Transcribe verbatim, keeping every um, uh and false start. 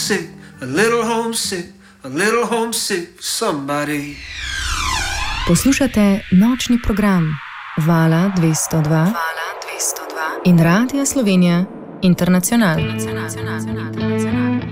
homesick, a little homesick, a little homesick for somebody. Poslušate nočni program Vala dvesto dva, Vala dvesto dva in Radia Slovenija Internacional.